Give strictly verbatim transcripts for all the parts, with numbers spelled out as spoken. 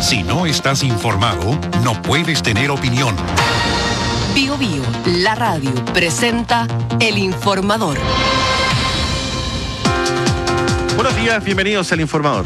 Si no estás informado, no puedes tener opinión. Bio Bio, la radio, presenta El Informador. Buenos días, bienvenidos al Informador.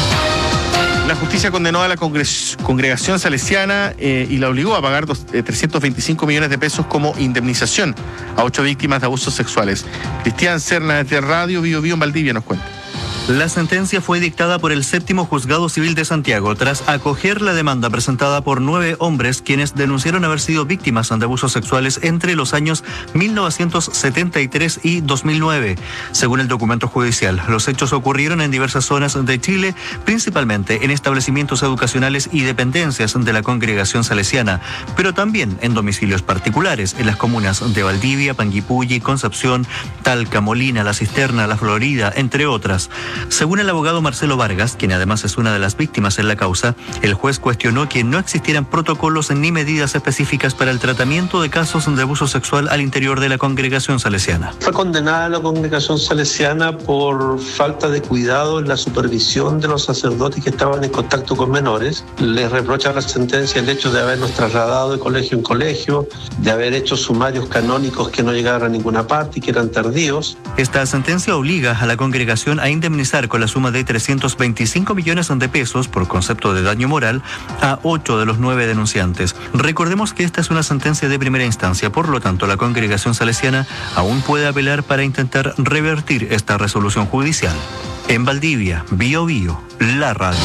La justicia condenó a la congres- congregación salesiana eh, y la obligó a pagar dos, eh, trescientos veinticinco millones de pesos como indemnización a ocho víctimas de abusos sexuales. Cristian Serna, de Radio Bio Bio en Valdivia, nos cuenta. La sentencia fue dictada por el séptimo Juzgado Civil de Santiago tras acoger la demanda presentada por nueve hombres quienes denunciaron haber sido víctimas de abusos sexuales entre los años mil novecientos setenta y tres y dos mil nueve. Según el documento judicial, los hechos ocurrieron en diversas zonas de Chile, principalmente en establecimientos educacionales y dependencias de la congregación salesiana, pero también en domicilios particulares en las comunas de Valdivia, Panguipulli, Concepción, Talca, Molina, La Cisterna, La Florida, entre otras. Según el abogado Marcelo Vargas, quien además es una de las víctimas en la causa, el juez cuestionó que no existieran protocolos ni medidas específicas para el tratamiento de casos de abuso sexual al interior de la congregación salesiana. Fue condenada la congregación salesiana por falta de cuidado en la supervisión de los sacerdotes que estaban en contacto con menores. Les reprocha la sentencia el hecho de habernos trasladado de colegio en colegio, de haber hecho sumarios canónicos que no llegaron a ninguna parte y que eran tardíos. Esta sentencia obliga a la congregación a indemnizar con la suma de trescientos veinticinco millones de pesos por concepto de daño moral a ocho de los nueve denunciantes. Recordemos que esta es una sentencia de primera instancia, por lo tanto la congregación salesiana aún puede apelar para intentar revertir esta resolución judicial. En Valdivia, Bio Bio, la radio.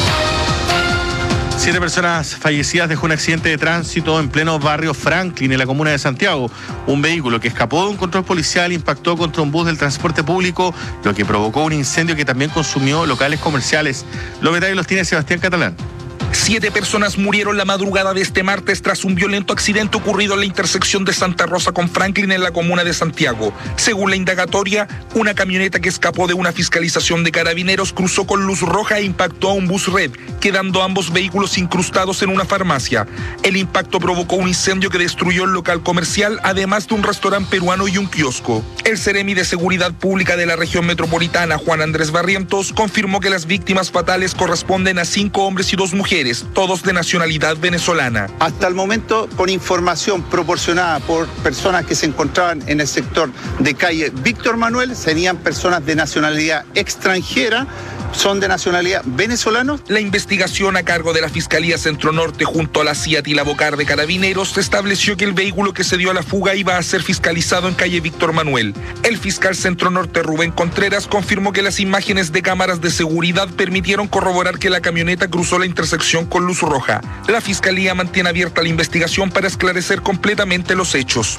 Siete personas fallecidas dejó un accidente de tránsito en pleno barrio Franklin, en la comuna de Santiago. Un vehículo que escapó de un control policial impactó contra un bus del transporte público, lo que provocó un incendio que también consumió locales comerciales. Los detalles los tiene Sebastián Catalán. Siete personas murieron la madrugada de este martes tras un violento accidente ocurrido en la intersección de Santa Rosa con Franklin en la comuna de Santiago. Según la indagatoria, una camioneta que escapó de una fiscalización de carabineros cruzó con luz roja e impactó a un bus red, quedando ambos vehículos incrustados en una farmacia. El impacto provocó un incendio que destruyó el local comercial, además de un restaurante peruano y un kiosco. El Seremi de Seguridad Pública de la región metropolitana, Juan Andrés Barrientos, confirmó que las víctimas fatales corresponden a cinco hombres y dos mujeres, todos de nacionalidad venezolana. Hasta el momento, con información proporcionada por personas que se encontraban en el sector de calle Víctor Manuel, serían personas de nacionalidad extranjera, son de nacionalidad venezolana. La investigación a cargo de la Fiscalía Centro Norte junto a la CIAT y la Bocar de Carabineros estableció que el vehículo que se dio a la fuga iba a ser fiscalizado en calle Víctor Manuel. El fiscal Centro Norte Rubén Contreras confirmó que las imágenes de cámaras de seguridad permitieron corroborar que la camioneta cruzó la intersección con luz roja. La Fiscalía mantiene abierta la investigación para esclarecer completamente los hechos.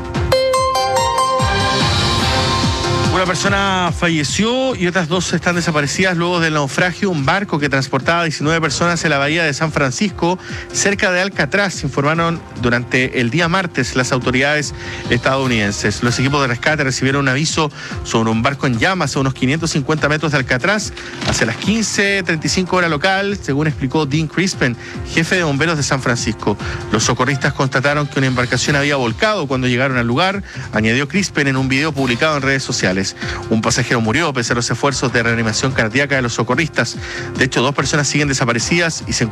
Una persona falleció y otras dos están desaparecidas luego del naufragio. Un barco que transportaba a diecinueve personas en la bahía de San Francisco, cerca de Alcatraz, informaron durante el día martes las autoridades estadounidenses. Los equipos de rescate recibieron un aviso sobre un barco en llamas a unos quinientos cincuenta metros de Alcatraz hacia las quince treinta y cinco hora local, según explicó Dean Crispin, jefe de bomberos de San Francisco. Los socorristas constataron que una embarcación había volcado cuando llegaron al lugar, añadió Crispin en un video publicado en redes sociales. Un pasajero murió pese a los esfuerzos de reanimación cardíaca de los socorristas. De hecho, dos personas siguen desaparecidas y se